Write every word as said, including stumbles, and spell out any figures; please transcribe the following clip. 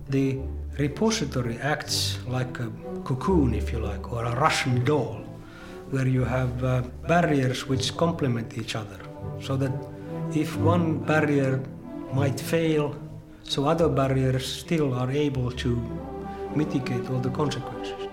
the repository acts like a cocoon, if you like, or a Russian doll, where you have uh, barriers which complement each other, so that if one barrier might fail, so other barriers still are able to mitigate all the consequences.